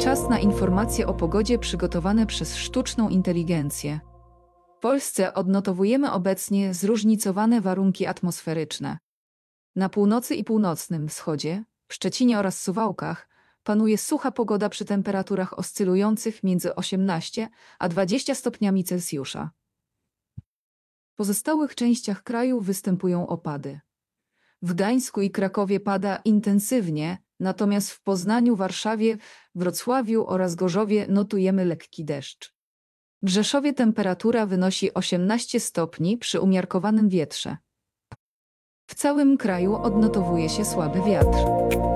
Czas na informacje o pogodzie przygotowane przez sztuczną inteligencję. W Polsce odnotowujemy obecnie zróżnicowane warunki atmosferyczne. Na północy i północnym wschodzie, w Szczecinie oraz Suwałkach, panuje sucha pogoda przy temperaturach oscylujących między 18 a 20 stopniami Celsjusza. W pozostałych częściach kraju występują opady. W Gdańsku i Krakowie pada intensywnie, natomiast w Poznaniu, Warszawie, Wrocławiu oraz Gorzowie notujemy lekki deszcz. W Rzeszowie temperatura wynosi 18 stopni przy umiarkowanym wietrze. W całym kraju odnotowuje się słaby wiatr.